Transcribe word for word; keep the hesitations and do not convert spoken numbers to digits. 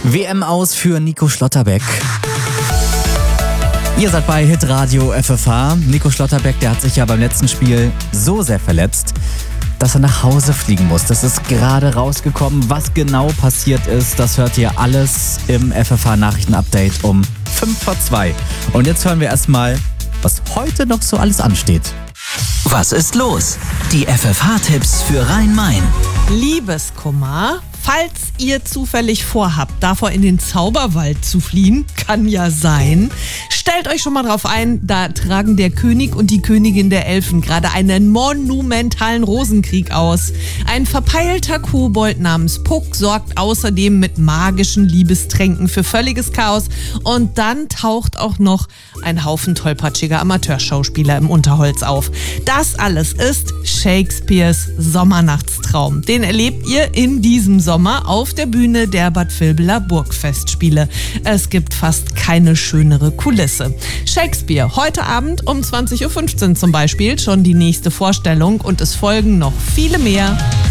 W M aus für Nico Schlotterbeck. Ihr seid bei Hitradio F F H. Nico Schlotterbeck, der hat sich ja beim letzten Spiel so sehr verletzt, dass er nach Hause fliegen muss. Das ist gerade rausgekommen. Was genau passiert ist, das hört ihr alles im F F H-Nachrichten-Update um fünf vor zwei. Und jetzt hören wir erstmal, was heute noch so alles ansteht. Was ist los? Die F F H-Tipps für Rhein-Main. Liebeskummer. Falls ihr zufällig vorhabt, davor in den Zauberwald zu fliehen, kann ja sein, stellt euch schon mal drauf ein, da tragen der König und die Königin der Elfen gerade einen monumentalen Rosenkrieg aus. Ein verpeilter Kobold namens Puck sorgt außerdem mit magischen Liebestränken für völliges Chaos und dann taucht auch noch ein Haufen tollpatschiger Amateurschauspieler im Unterholz auf. Das alles ist Shakespeares Sommernachtstraum. Den erlebt ihr in diesem Sommer auf der Bühne der Bad Vilbela Burgfestspiele. Es gibt fast keine schönere Kulisse. Shakespeare, heute Abend um zwanzig Uhr fünfzehn zum Beispiel schon die nächste Vorstellung und es folgen noch viele mehr.